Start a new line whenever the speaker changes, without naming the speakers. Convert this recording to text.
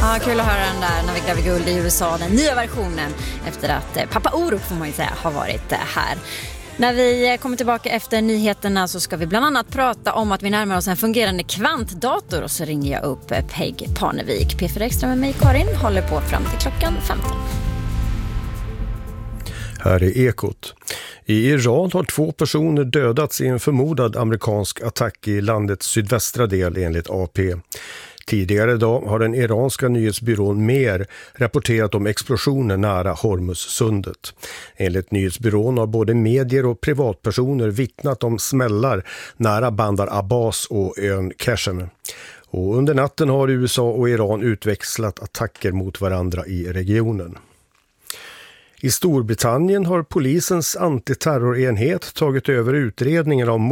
Ja, kul att höra den där när vi gräver guld i USA, den nya versionen, efter att pappa Orup, får man ju säga, har varit här. När vi kommer tillbaka efter nyheterna så ska vi bland annat prata om att vi närmar oss en fungerande kvantdator, och så ringer jag upp Peg Parnevik. P4 Extra med mig, Karin, håller på fram till klockan 15.
Här är Ekot. I Iran har 2 personer dödats i en förmodad amerikansk attack i landets sydvästra del, enligt AP. Tidigare idag har den iranska nyhetsbyrån Mer rapporterat om explosioner nära Hormuzsundet. Enligt nyhetsbyrån har både medier och privatpersoner vittnat om smällar nära Bandar Abbas och ön Qashem. Och under natten har USA och Iran utväxlat attacker mot varandra i regionen. I Storbritannien har polisens antiterrorenhet tagit över utredningen av